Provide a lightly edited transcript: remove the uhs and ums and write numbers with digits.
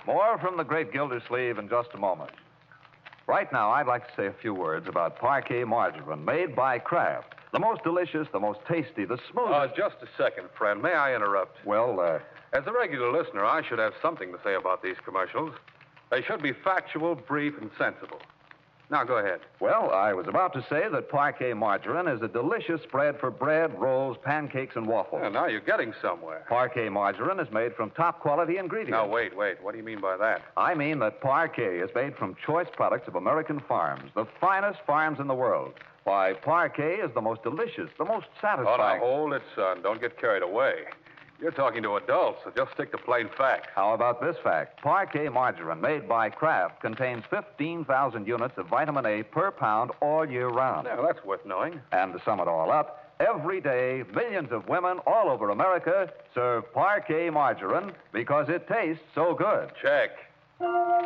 More from the great Gildersleeve in just a moment. Right now, I'd like to say a few words about Parquet margarine made by Kraft. The most delicious, the most tasty, the smoothest... Just a second, friend. May I interrupt? Well, As a regular listener, I should have something to say about these commercials. They should be factual, brief, and sensible. Now, go ahead. Well, I was about to say that Parquet margarine is a delicious spread for bread, rolls, pancakes, and waffles. Yeah, now you're getting somewhere. Parquet margarine is made from top-quality ingredients. Now, wait. What do you mean by that? I mean that Parquet is made from choice products of American farms, the finest farms in the world. Why, Parquet is the most delicious, the most satisfying... Oh, now, hold it, son. Don't get carried away. You're talking to adults, so just stick to plain facts. How about this fact? Parquet margarine made by Kraft contains 15,000 units of vitamin A per pound all year round. Now, that's worth knowing. And to sum it all up, every day, millions of women all over America serve Parquet margarine because it tastes so good. Check.